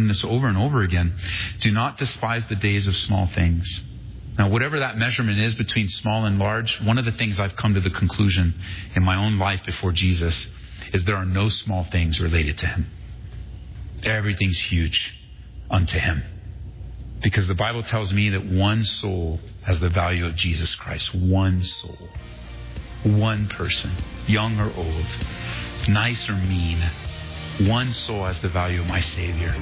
this over and over again. Do not despise the days of small things. Now, whatever that measurement is between small and large, one of the things I've come to the conclusion in my own life before Jesus is there are no small things related to him. Everything's huge unto him. Because the Bible tells me that one soul has the value of Jesus Christ. One soul. One person. Young or old. Nice or mean. One soul has the value of my Savior.